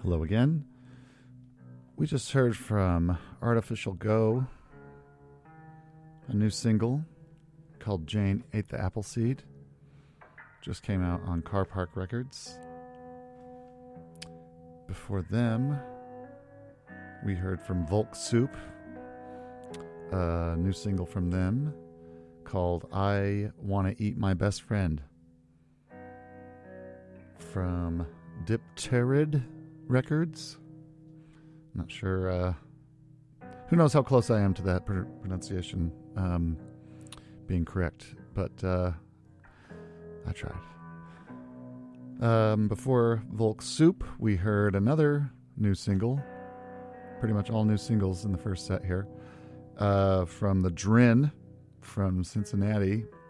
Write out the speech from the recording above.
Hello again. We just heard from Artificial Go, a new single called Jane Ate the Appleseed. Just came out on Car Park Records. Before them, we heard from Volk Soup, a new single from them called I Wanna Eat My Best Friend. From Dipterid Records. Not sure. Who knows how close I am to that pronunciation being correct, but I tried. Before Volk Soup, we heard another new single. Pretty much all new singles in the first set here. From the Drin from Cincinnati